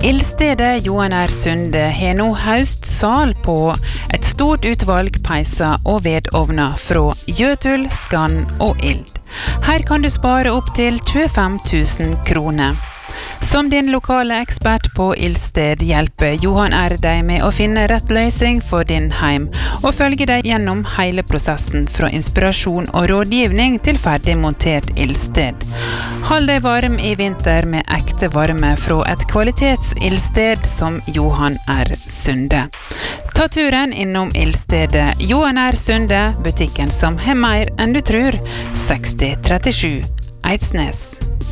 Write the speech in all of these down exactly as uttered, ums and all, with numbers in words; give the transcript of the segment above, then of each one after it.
Ildstedet Johan R. Sunde har nå høstsal på et stort utvalg peiser og vedovner fra Jøtul, Skann og Ild. Her kan du spare opp til tjuefem tusen kroner. Som din lokale ekspert på Ildsted hjelper Johan R. deg med å finne rett løsning for din heim, og følge deg gjennom hele prosessen fra inspirasjon og rådgivning til ferdig montert Ildsted. Hold deg varm i vinter med ekte varme fra et kvalitets-Ildsted som Johan R. Sunde. Ta turen innom Ildstedet Johan R. Sunde, butikken som har mer enn du tror, seksti trettisju Eidsnes.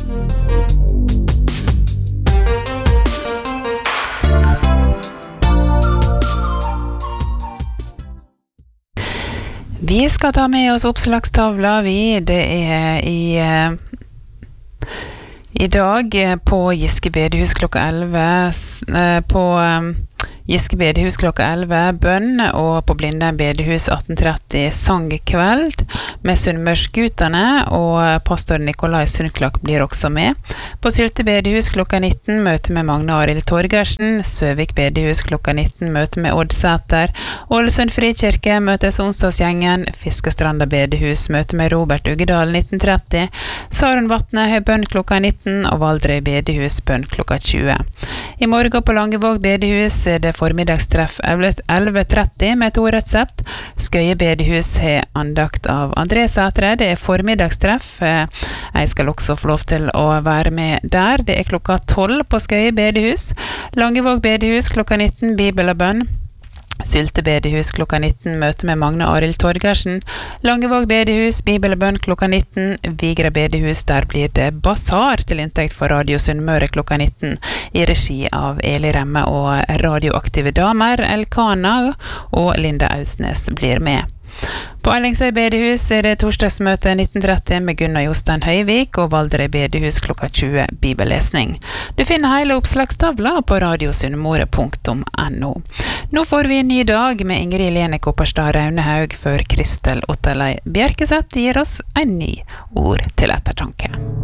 Vi skal ta med oss oppslagstavla, vi. Det er i, uh, i dag på Giske bedehus klokka elleve, på um, Giske bedehus klokka elleve, bønn, og på Blindern bedehus atten tretti sangkveld med Sunnmørsgutane, og pastor Nikolai Sundklak blir også med. På Sylte bedehus klokka nitten, møte med Magne Arild Torgersen. Søvik bedehus klokka nitten, møte med Odd Sæter. Ålesund Frikirke møtes onsdagsgjengen. Fiskestranda bedehus, møte med Robert Uggedal nitten tretti. Saron Vatne har bønn klokka nitten, og Valdrøy bedehus bønn klokka tjue. I morgen på Langevåg bedehus er det formiddagstreff elleve tretti med to resept. Skøye bedehus har andakt av André Sætre. Det er formiddagstreff. Jeg skal også få lov til å være med der. Det er klokka tolv på Skøye bedehus. Langevåg bedehus klokka nitten, Bibel og bønn. Sylte bedehus klokka nitten, møte med Magne Arild Torgersen. Langevåg bedehus, Bibel og bønn klokka nitten. Vigra bedehus, der blir det basar til inntekt for Radio Sunnmøre klokka nitten, i regi av Eli Remme og Radioaktive Damer. Elkana og Linda Ausnes blir med. På Ellingsøy bedehus er det torsdagsmøte nitten tretti med Gunnar Jostein Høyvik, og Valdrøy bedehus klokka tjue bibellesning. Du finner hele oppslagstavla på radiosunnmøre punktum no. Nå får vi en ny dag med Ingrid Lene Kopperstad Raunehaug før Kristel Otterlei Bjerkeseth gir oss en ny ord til ettertanke.